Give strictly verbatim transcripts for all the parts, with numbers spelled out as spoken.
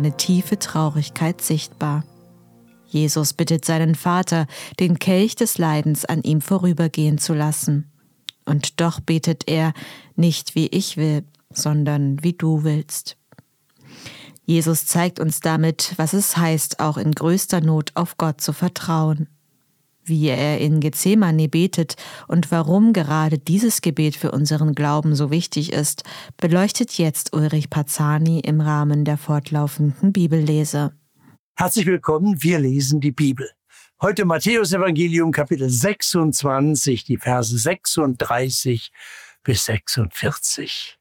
seine tiefe Traurigkeit sichtbar. Jesus bittet seinen Vater, den Kelch des Leidens an ihm vorübergehen zu lassen. Und doch betet er, nicht wie ich will, sondern wie du willst. Jesus zeigt uns damit, was es heißt, auch in größter Not auf Gott zu vertrauen. Wie er in Gethsemane betet und warum gerade dieses Gebet für unseren Glauben so wichtig ist, beleuchtet jetzt Ulrich Parzani im Rahmen der fortlaufenden Bibellese. Herzlich willkommen, wir lesen die Bibel. Heute Matthäus-Evangelium, Kapitel sechsundzwanzig, die Verse sechsunddreißig bis sechsundvierzig.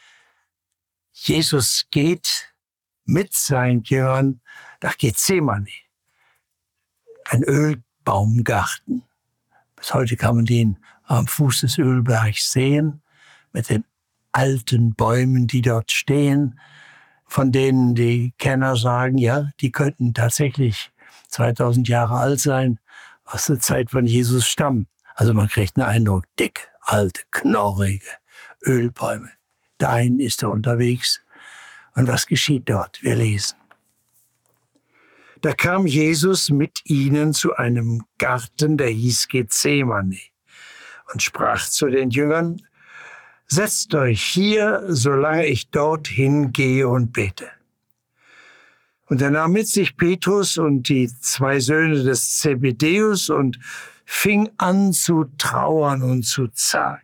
Jesus geht mit seinen Jüngern nach Gethsemane, ein Ölbaumgarten. Bis heute kann man den am Fuß des Ölbergs sehen, mit den alten Bäumen, die dort stehen, von denen die Kenner sagen, ja, die könnten tatsächlich zweitausend Jahre alt sein, aus der Zeit von Jesus stammen. Also man kriegt einen Eindruck, dick, alte, knorrige Ölbäume. Dahin ist er unterwegs. Und was geschieht dort? Wir lesen. Da kam Jesus mit ihnen zu einem Garten, der hieß Gethsemane, und sprach zu den Jüngern: Setzt euch hier, solange ich dorthin gehe und bete. Und er nahm mit sich Petrus und die zwei Söhne des Zebedäus und fing an zu trauern und zu zagen.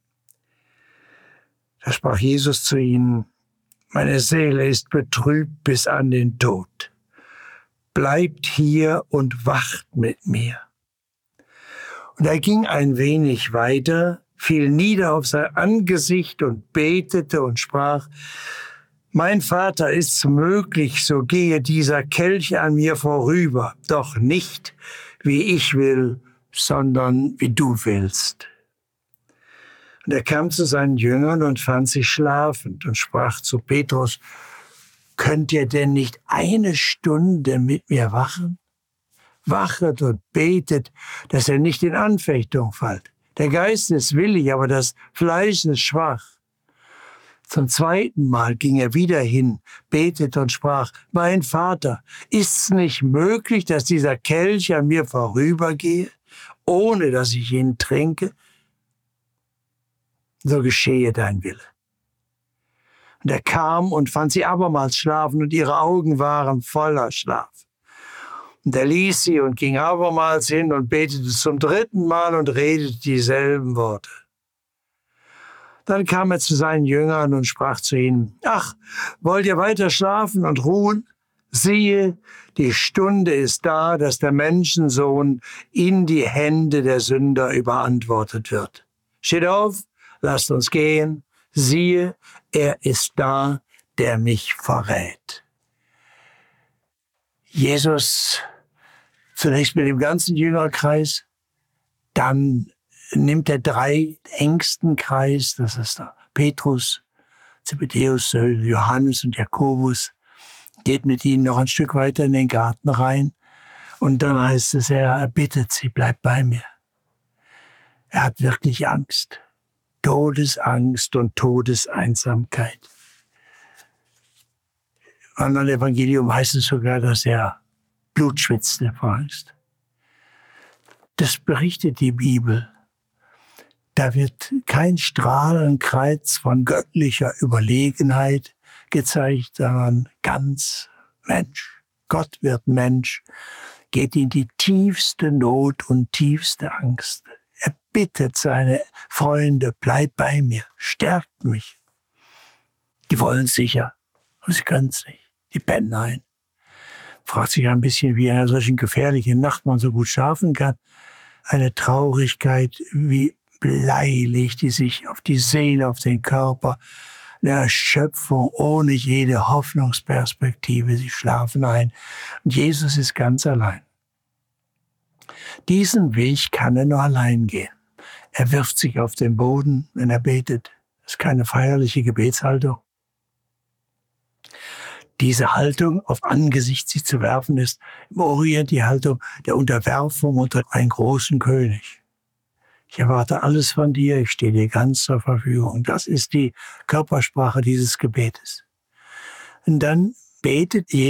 Da sprach Jesus zu ihnen: Meine Seele ist betrübt bis an den Tod. Bleibt hier und wacht mit mir. Und er ging ein wenig weiter, fiel nieder auf sein Angesicht und betete und sprach: Mein Vater, ist's möglich, so gehe dieser Kelch an mir vorüber, doch nicht wie ich will, sondern wie du willst. Und er kam zu seinen Jüngern und fand sie schlafend und sprach zu Petrus: Könnt ihr denn nicht eine Stunde mit mir wachen? Wachet und betet, dass ihr nicht in Anfechtung fallt. Der Geist ist willig, aber das Fleisch ist schwach. Zum zweiten Mal ging er wieder hin, betete und sprach: Mein Vater, ist's nicht möglich, dass dieser Kelch an mir vorübergehe, ohne dass ich ihn trinke? So geschehe dein Wille. Und er kam und fand sie abermals schlafen, und ihre Augen waren voller Schlaf. Und er ließ sie und ging abermals hin und betete zum dritten Mal und redete dieselben Worte. Dann kam er zu seinen Jüngern und sprach zu ihnen: Ach, wollt ihr weiter schlafen und ruhen? Siehe, die Stunde ist da, dass der Menschensohn in die Hände der Sünder überantwortet wird. Steht auf, lasst uns gehen. Siehe, er ist da, der mich verrät. Jesus zunächst mit dem ganzen Jüngerkreis, dann nimmt er drei engsten Kreis, das ist der Petrus, Zebedäus, Johannes und Jakobus, geht mit ihnen noch ein Stück weiter in den Garten rein, und dann heißt es, er bittet sie: Bleibt bei mir. Er hat wirklich Angst. Todesangst und Todeseinsamkeit. Im anderen Evangelium heißt es sogar, dass er Blut schwitzte vor Angst. Das berichtet die Bibel. Da wird kein Strahlenkreuz von göttlicher Überlegenheit gezeigt, sondern ganz Mensch. Gott wird Mensch, geht in die tiefste Not und tiefste Angst. Er bittet seine Freunde: Bleibt bei mir, stärkt mich. Die wollen es sicher, und sie können es nicht. Die pennen ein. Fragt sich ein bisschen, wie in einer solchen gefährlichen Nacht man so gut schlafen kann. Eine Traurigkeit wie bleilich, die sich auf die Seele, auf den Körper, eine Erschöpfung ohne jede Hoffnungsperspektive. Sie schlafen ein. Und Jesus ist ganz allein. Diesen Weg kann er nur allein gehen. Er wirft sich auf den Boden, wenn er betet. Das ist keine feierliche Gebetshaltung. Diese Haltung, auf Angesicht sich zu werfen, ist im Orient die Haltung der Unterwerfung unter einen großen König. Ich erwarte alles von dir, ich stehe dir ganz zur Verfügung. Das ist die Körpersprache dieses Gebetes. Und dann betet